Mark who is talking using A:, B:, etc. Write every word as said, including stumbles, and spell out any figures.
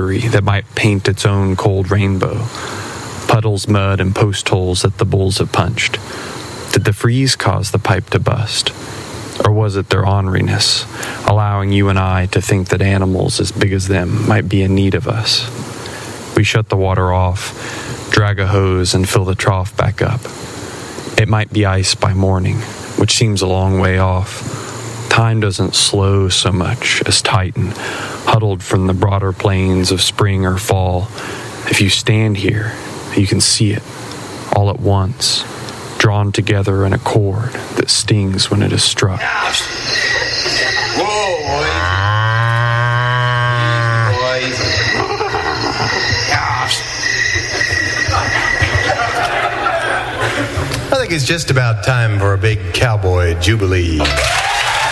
A: fury that might paint its own cold rainbow. Puddles, mud, and post holes that the bulls have punched. Did the freeze cause the pipe to bust? Or was it their orneriness, allowing you and I to think that animals as big as them might be in need of us? We shut the water off, drag a hose, and fill the trough back up. It might be ice by morning, which seems a long way off. Time doesn't slow so much as tighten, huddled from the broader plains of spring or fall. If you stand here, you can see it, all at once, drawn together in a cord that stings when it is struck.
B: Whoa, boys. Easy, boys.
C: I think it's just about time for a big cowboy jubilee.